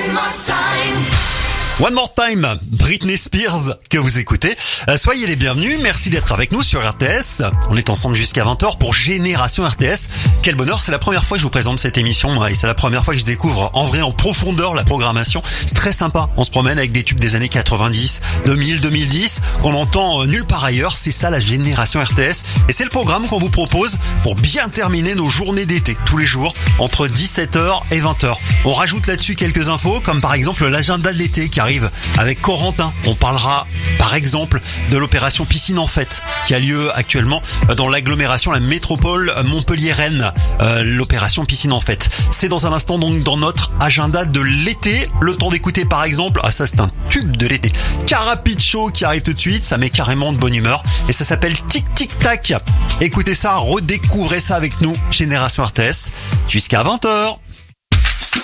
One More Time, Britney Spears, que vous écoutez. Soyez les bienvenus, merci d'être avec nous sur RTS. On est ensemble jusqu'à 20h pour Génération RTS. Quel bonheur, c'est la première fois que je vous présente cette émission et c'est la première fois que je découvre en vrai, en profondeur, la programmation. C'est très sympa, on se promène avec des tubes des années 90, 2000, 2010, qu'on entend nulle part ailleurs. C'est ça la Génération RTS. Et c'est le programme qu'on vous propose pour bien terminer nos journées d'été, tous les jours, entre 17h et 20h. On rajoute là-dessus quelques infos, comme par exemple l'agenda de l'été qui arrive avec Corentin. On parlera par exemple de l'opération Piscine en Fête qui a lieu actuellement dans l'agglomération, la métropole Montpellier-Rennes. L'opération Piscine en Fête. C'est dans un instant donc dans notre agenda de l'été. Le temps d'écouter par exemple, ça c'est un tube de l'été, Carapicho qui arrive tout de suite, ça met carrément de bonne humeur et ça s'appelle Tic Tic Tac. Écoutez ça, redécouvrez ça avec nous, Génération RTS, jusqu'à 20h.